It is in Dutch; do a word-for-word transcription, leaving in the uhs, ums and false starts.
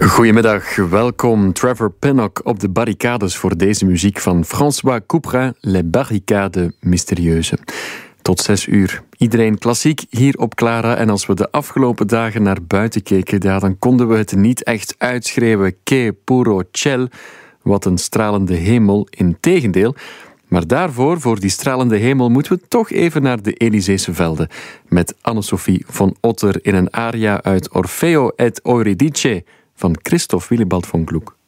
Goedemiddag, welkom Trevor Pinnock op de barricades voor deze muziek van François Couperin, Les Barricades Mysterieuses. Tot zes uur. Iedereen klassiek hier op Clara. En als we de afgelopen dagen naar buiten keken, ja, dan konden we het niet echt uitschreeuwen. Che puro ciel, wat een stralende hemel, integendeel. Maar daarvoor, voor die stralende hemel, moeten we toch even naar de Elyseese velden. Met Anne-Sophie von Otter in een aria uit Orfeo et Euridice van Christoph Willibald von Gluck.